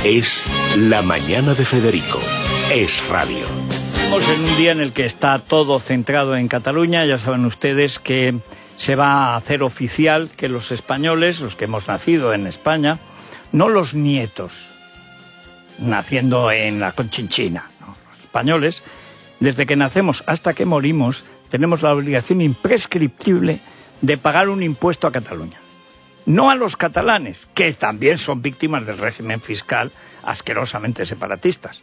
Es La Mañana de Federico. Es radio. Estamos en un día en el que está todo centrado en Cataluña. Ya saben ustedes que se va a hacer oficial que los españoles, los que hemos nacido en España, no los nietos, naciendo en la Conchinchina, no, los españoles, desde que nacemos hasta que morimos, tenemos la obligación imprescriptible de pagar un impuesto a Cataluña. No a los catalanes, que también son víctimas del régimen fiscal asquerosamente separatistas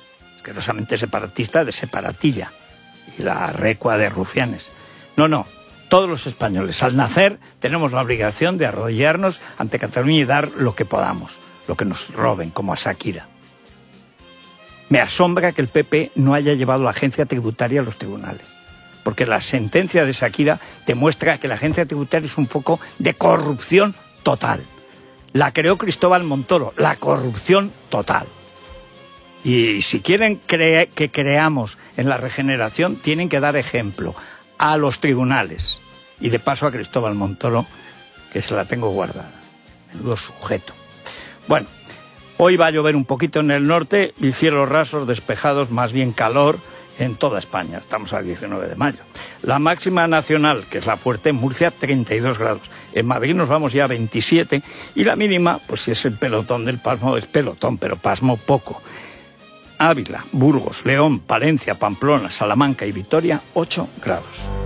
de separatilla y la recua de rufianes. No, todos los españoles al nacer tenemos la obligación de arrodillarnos ante Cataluña y dar lo que podamos, lo que nos roben, como a Shakira. Me asombra que el PP no haya llevado la agencia tributaria a los tribunales, porque la sentencia de Shakira demuestra que la agencia tributaria es un foco de corrupción total. La creó Cristóbal Montoro, la corrupción total. Y si quieren que creamos en la regeneración, tienen que dar ejemplo a los tribunales. Y de paso a Cristóbal Montoro, que se la tengo guardada. Menudo sujeto. Bueno, hoy va a llover un poquito en el norte y cielos rasos, despejados, más bien calor en toda España. Estamos al 19 de mayo. La máxima nacional, que es la fuerte, en Murcia, 32 grados. En Madrid nos vamos ya a 27. Y la mínima, pues si es el pelotón del pasmo, es pelotón, pero pasmo poco. Ávila, Burgos, León, Palencia, Pamplona, Salamanca y Vitoria, 8 grados.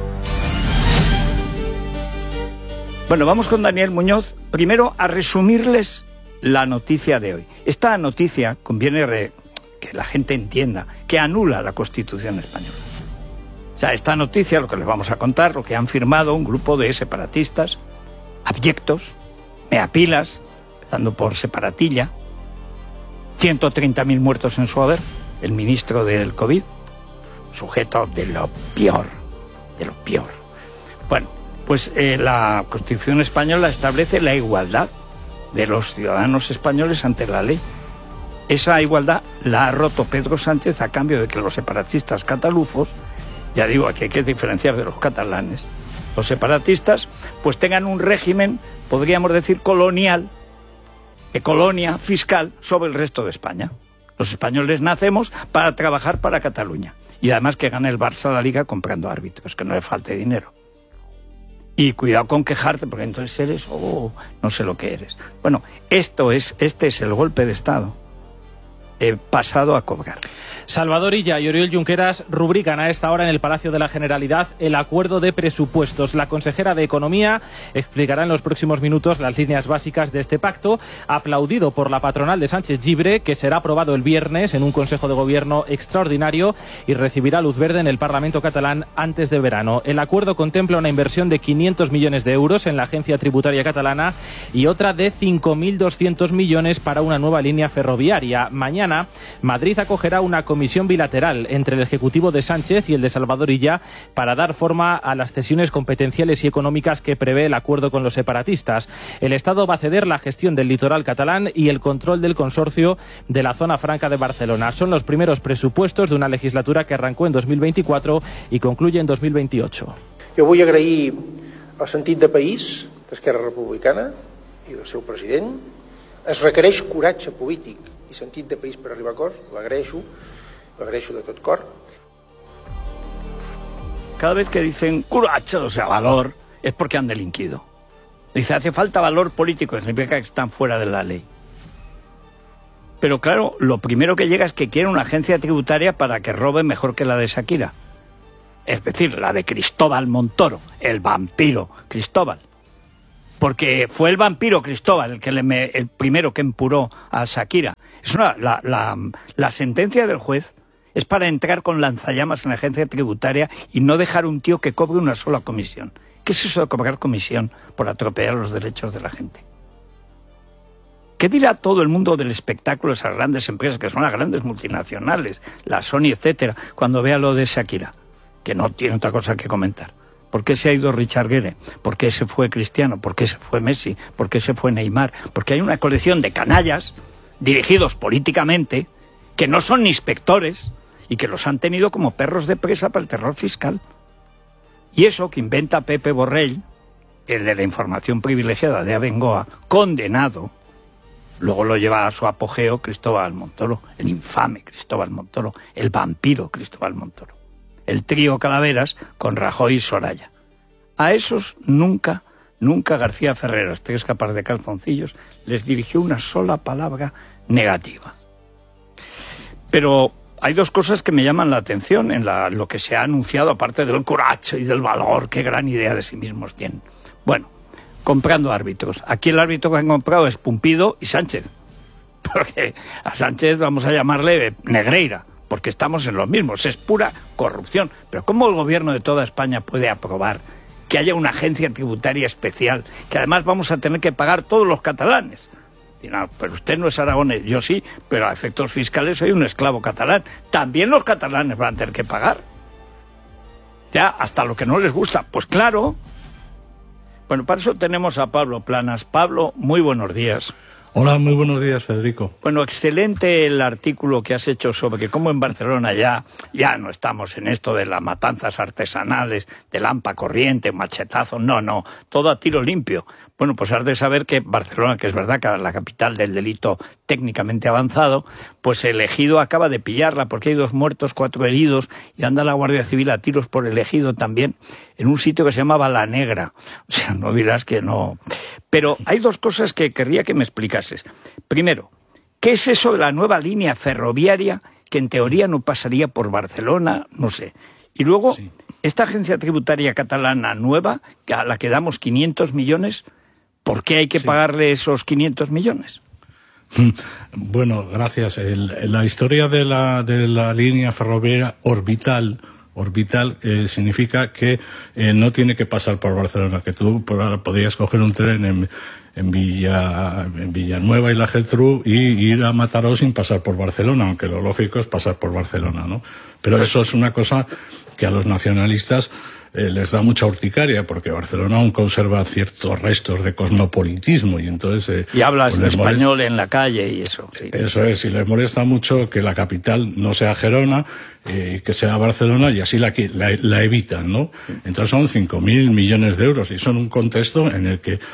Bueno, vamos con Daniel Muñoz, primero a resumirles la noticia de hoy. Esta noticia conviene que la gente entienda que anula la Constitución española. O sea, esta noticia, lo que les vamos a contar, lo que han firmado un grupo de separatistas, abyectos, meapilas, empezando por separatilla, 130.000 muertos en su haber, el ministro del COVID, sujeto de lo peor, de lo peor. Bueno, pues la Constitución española establece la igualdad de los ciudadanos españoles ante la ley. Esa igualdad la ha roto Pedro Sánchez a cambio de que los separatistas catalufos, ya digo, aquí hay que diferenciar de los catalanes, los separatistas pues tengan un régimen, podríamos decir, colonial, de colonia fiscal sobre el resto de España. Los españoles nacemos para trabajar para Cataluña. Y además que gane el Barça la Liga comprando árbitros, que no le falte dinero. Y cuidado con quejarte, porque entonces eres, no sé lo que eres. Bueno, este es el golpe de Estado pasado a cobrar. Salvador Illa y Oriol Junqueras rubrican a esta hora en el Palacio de la Generalitat el acuerdo de presupuestos. La consejera de Economía explicará en los próximos minutos las líneas básicas de este pacto, aplaudido por la patronal de Sánchez Llibre, que será aprobado el viernes en un Consejo de Gobierno extraordinario y recibirá luz verde en el Parlamento catalán antes de verano. El acuerdo contempla una inversión de 500 millones de euros en la Agencia Tributaria Catalana y otra de 5.200 millones para una nueva línea ferroviaria. Mañana, Madrid acogerá una comisión bilateral entre el Ejecutivo de Sánchez y el de Salvador Illa para dar forma a las cesiones competenciales y económicas que prevé el acuerdo con los separatistas. El Estado va a ceder la gestión del litoral catalán y el control del consorcio de la zona franca de Barcelona. Son los primeros presupuestos de una legislatura que arrancó en 2024 y concluye en 2028. Jo vull agrair el sentit de país d'Esquerra Republicana i del seu president. Es requereix coratge polític i sentit de país per arribar a acords. L'agraeixo de tot cor. Cada vez que dicen coraje, o sea, valor, es porque han delinquido. Dice, hace falta valor político, significa que están fuera de la ley. Pero claro, lo primero que llega es que quieren una agencia tributaria para que robe mejor que la de Shakira. Es decir, la de Cristóbal Montoro, el vampiro Cristóbal. Porque fue el vampiro Cristóbal el primero que empuró a Shakira. La sentencia del juez es para entrar con lanzallamas en la agencia tributaria y no dejar un tío que cobre una sola comisión. ¿Qué es eso de cobrar comisión por atropellar los derechos de la gente? ¿Qué dirá todo el mundo del espectáculo, esas grandes empresas que son las grandes multinacionales, la Sony, etcétera, cuando vea lo de Shakira? Que no tiene otra cosa que comentar. ¿Por qué se ha ido Richard Gere? ¿Por qué se fue Cristiano? ¿Por qué se fue Messi? ¿Por qué se fue Neymar? Porque hay una colección de canallas dirigidos políticamente que no son ni inspectores y que los han tenido como perros de presa para el terror fiscal. Y eso que inventa Pepe Borrell, el de la información privilegiada de Abengoa, condenado, Luego lo lleva a su apogeo Cristóbal Montoro, el infame Cristóbal Montoro, el vampiro Cristóbal Montoro. El trío Calaveras con Rajoy y Soraya. A esos nunca García Ferreras, 3 capas de calzoncillos, les dirigió una sola palabra negativa. Pero hay 2 cosas que me llaman la atención en lo que se ha anunciado, aparte del coraje y del valor, qué gran idea de sí mismos tienen. Bueno, comprando árbitros. Aquí el árbitro que han comprado es Pumpido y Sánchez. Porque a Sánchez vamos a llamarle Negreira, porque estamos en los mismos. Es pura corrupción. Pero ¿cómo el gobierno de toda España puede aprobar que haya una agencia tributaria especial, que además vamos a tener que pagar todos los catalanes? Y no, pero usted no es aragonés, yo sí, pero a efectos fiscales soy un esclavo catalán. También los catalanes van a tener que pagar. Ya, hasta lo que no les gusta. Pues claro. Bueno, para eso tenemos a Pablo Planas. Pablo, muy buenos días. Hola, muy buenos días, Federico. Bueno, excelente el artículo que has hecho sobre que como en Barcelona ya no estamos en esto de las matanzas artesanales, de lampa corriente, machetazo, no, todo a tiro limpio. Bueno, pues has de saber que Barcelona, que es verdad que es la capital del delito técnicamente avanzado, pues el Ejido acaba de pillarla porque hay 2 muertos, 4 heridos y anda la Guardia Civil a tiros por el Ejido también, en un sitio que se llamaba La Negra. O sea, no dirás que no. Pero hay 2 cosas que querría que me explicases. Primero, ¿qué es eso de la nueva línea ferroviaria que en teoría no pasaría por Barcelona? No sé. Y luego, sí, esta agencia tributaria catalana nueva, a la que damos 500 millones, ¿por qué hay que pagarle esos 500 millones? Bueno, gracias. La historia de la línea ferroviaria orbital significa que no tiene que pasar por Barcelona, que tú podrías coger un tren en Villanueva y la Geltrú y ir a Mataró sin pasar por Barcelona, aunque lo lógico es pasar por Barcelona, ¿no? Pero eso es una cosa que a los nacionalistas les da mucha urticaria, porque Barcelona aún conserva ciertos restos de cosmopolitismo y entonces... y hablas pues español en la calle y eso. Sí. Eso es, y les molesta mucho que la capital no sea Gerona, que sea Barcelona, y así la evitan, ¿no? Entonces son 5.000 millones de euros, y eso en un contexto en el que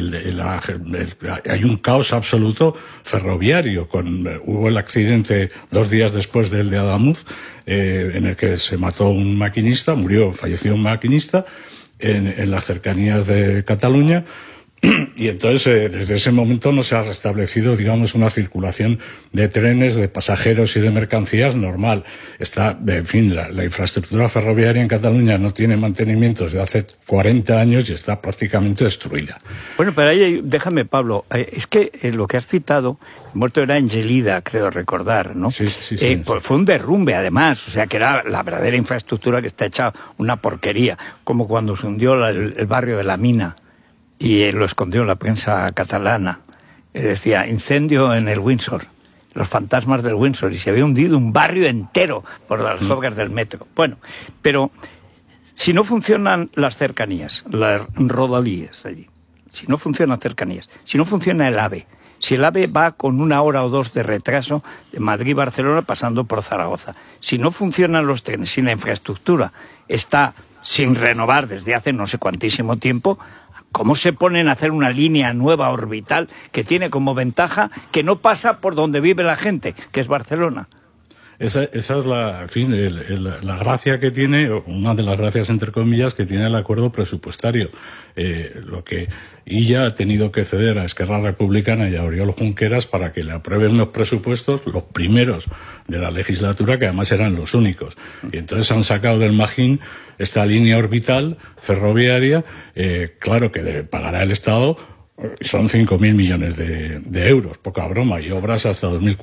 hay un caos absoluto ferroviario. Hubo el accidente 2 días después del de Adamuz, en el que se mató un maquinista, falleció un maquinista en las cercanías de Cataluña, y entonces desde ese momento no se ha restablecido, digamos, una circulación de trenes, de pasajeros y de mercancías normal. En fin, la infraestructura ferroviaria en Cataluña no tiene mantenimiento desde hace 40 años y está prácticamente destruida. Bueno, pero ahí, déjame, Pablo, es que lo que has citado, el muerto era en Gelida, creo recordar, ¿no? Sí. Pues fue un derrumbe, además, o sea, que era la verdadera infraestructura que está hecha una porquería, como cuando se hundió el barrio de la Mina, y lo escondió la prensa catalana. Decía, incendio en el Windsor, los fantasmas del Windsor, y se había hundido un barrio entero por las obras del metro. Bueno, pero si no funcionan las cercanías, las rodalías allí, si no funcionan cercanías, si no funciona el AVE, si el AVE va con 1 hora o 2 de retraso de Madrid-Barcelona pasando por Zaragoza, si no funcionan los trenes, si la infraestructura está sin renovar desde hace no sé cuantísimo tiempo, ¿cómo se ponen a hacer una línea nueva orbital que tiene como ventaja que no pasa por donde vive la gente, que es Barcelona? Esa es la gracia que tiene, una de las gracias entre comillas que tiene el acuerdo presupuestario. Illa ha tenido que ceder a Esquerra Republicana y a Oriol Junqueras para que le aprueben los presupuestos, los primeros de la legislatura, que además eran los únicos. Y entonces han sacado del magín esta línea orbital ferroviaria, claro que le pagará el Estado, son 5.000 millones de euros, poca broma, y obras hasta 2040.